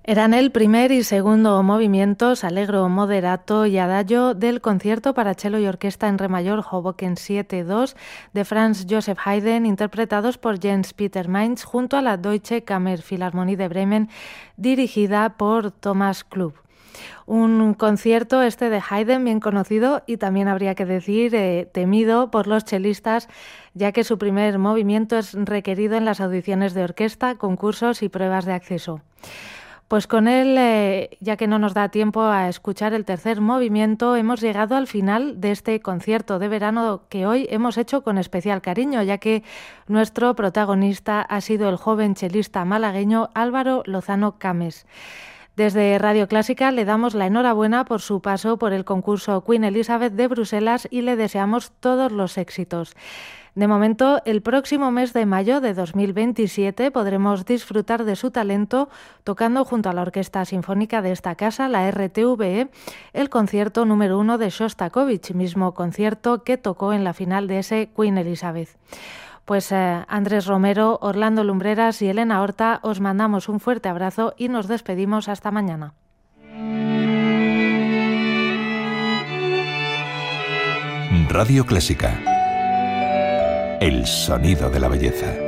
Eran el primer y segundo movimientos, Allegro moderato y Adagio, del concierto para cello y orquesta en re mayor Hoboken 7-2 de Franz Joseph Haydn, interpretados por Jens Peter Mainz junto a la Deutsche Kammerphilharmonie de Bremen, dirigida por Thomas Klub. Un concierto de Haydn bien conocido y también habría que decir temido por los chelistas, ya que su primer movimiento es requerido en las audiciones de orquesta, concursos y pruebas de acceso. Pues con él, ya que no nos da tiempo a escuchar el tercer movimiento, hemos llegado al final de este concierto de verano que hoy hemos hecho con especial cariño, ya que nuestro protagonista ha sido el joven chelista malagueño Álvaro Lozano Cames. Desde Radio Clásica le damos la enhorabuena por su paso por el concurso Queen Elizabeth de Bruselas y le deseamos todos los éxitos. De momento, el próximo mes de mayo de 2027 podremos disfrutar de su talento tocando junto a la Orquesta Sinfónica de esta casa, la RTVE, el concierto número 1 de Shostakovich, mismo concierto que tocó en la final de ese Queen Elizabeth. Pues Andrés Romero, Orlando Lumbreras y Elena Horta, os mandamos un fuerte abrazo y nos despedimos hasta mañana. Radio Clásica. El sonido de la belleza.